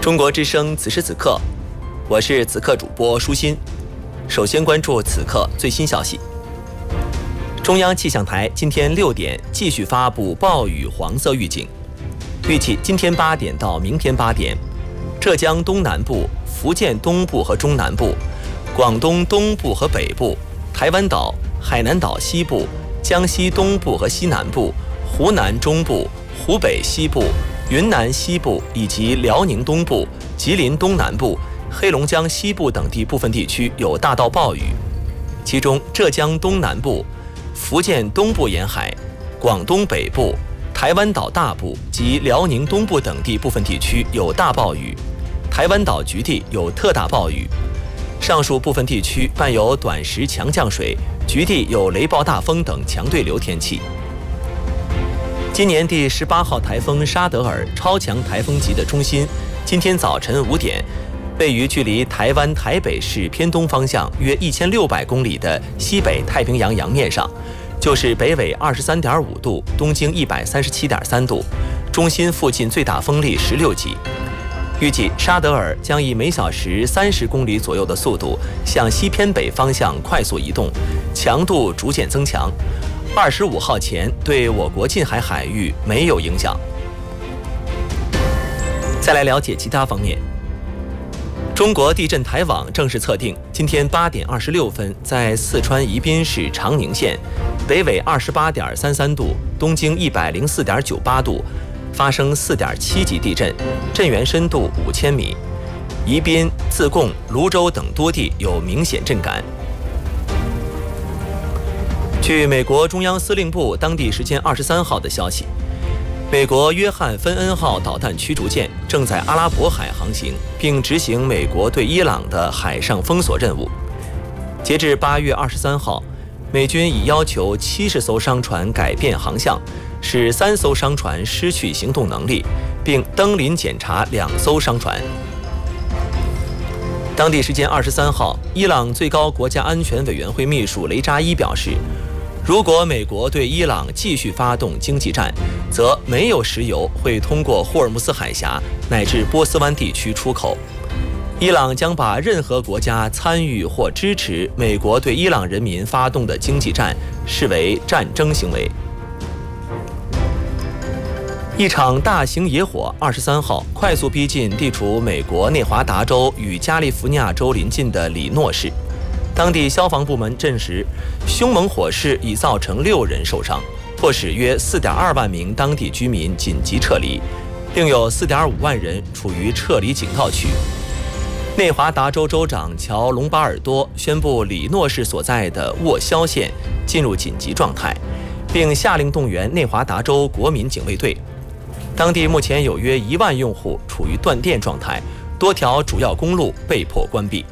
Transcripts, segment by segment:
中国之声此时此刻，我是此刻主播舒心。首先关注此刻最新消息。中央气象台今天6点继续发布暴雨黄色预警，预计今天8点到明天8点，浙江东南部、福建东部和中南部、广东东部和北部、台湾岛、海南岛西部、江西东部和西南部、湖南中部、湖北西部、云南西部以及辽宁东部、吉林东南部、黑龙江西部等地部分地区有大到暴雨，其中浙江东南部、福建东部沿海、广东北部、台湾岛大部及辽宁东部等地部分地区有大暴雨，台湾岛局地有特大暴雨。上述部分地区伴有短时强降水，局地有雷暴大风等强对流天气。今年第18号台风沙德尔超强台风级的中心，今天早晨5点，位于距离台湾台北市偏东方向约1600公里的西北太平洋洋面上，就是北纬23.5度，东经137.3度，中心附近最大风力16级。预计沙德尔将以每小时30公里左右的速度向西偏北方向快速移动，强度逐渐增强。25号前对我国近海海域没有影响。再来了解其他方面。中国地震台网正式测定，今天8点26分，在四川宜宾市长宁县，北纬28.33度，东经104.98度，发生4.7级地震，震源深度5000米。宜宾、自贡、泸州等多地有明显震感。据美国中央司令部当地时间23号的消息，美国约翰芬恩号导弹驱逐舰正在阿拉伯海航行，并执行美国对伊朗的海上封锁任务。截至8月23号，美军已要求70艘商船改变航向，使3艘商船失去行动能力，并登临检查2艘商船。当地时间23号，伊朗最高国家安全委员会秘书雷扎伊表示，如果美国对伊朗继续发动经济战，则没有石油会通过霍尔木斯海峡乃至波斯湾地区出口。伊朗将把任何国家参与或支持美国对伊朗人民发动的经济战视为战争行为。一场大型野火23号快速逼近地处美国内华达州与加利福尼亚州邻近的里诺市。当地消防部门证实，凶猛火势已造成6人受伤，迫使约4.2万名当地居民紧急撤离，另有4.5万人处于撤离警告区。内华达州州长乔·隆巴尔多宣布里诺市所在的沃肖县进入紧急状态，并下令动员内华达州国民警卫队。当地目前有约1万用户处于断电状态，多条主要公路被迫关闭。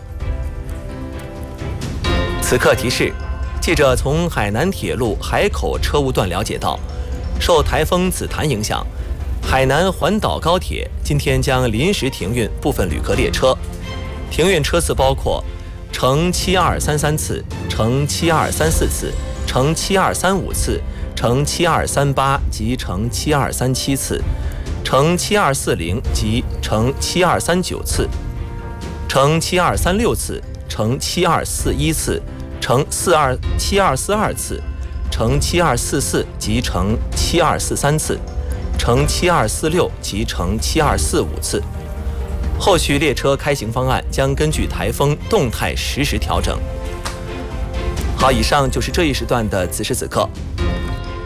此刻提示，记者从海南铁路海口车务段了解到，受台风紫檀影响，海南环岛高铁今天将临时停运部分旅客列车，停运车次包括乘7233次、乘7234次、乘7235次、乘7238及乘7237次、乘7240及乘7239次、乘7236次、乘7241次、乘7242次、乘7244及乘7243次、乘7246及乘7245次。后续列车开行方案将根据台风动态实时调整。好，以上就是这一时段的此时此刻，